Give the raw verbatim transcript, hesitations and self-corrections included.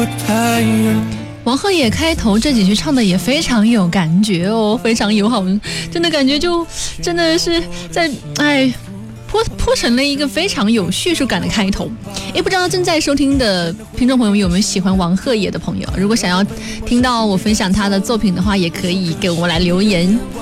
王鹤野开头这几句唱的也非常有感觉哦，非常友好，真的感觉就真的是在哎铺铺成了一个非常有叙述感的开头。诶，不知道正在收听的听众朋友们有没有喜欢王鹤野的朋友？如果想要听到我分享他的作品的话，也可以给我们来留言。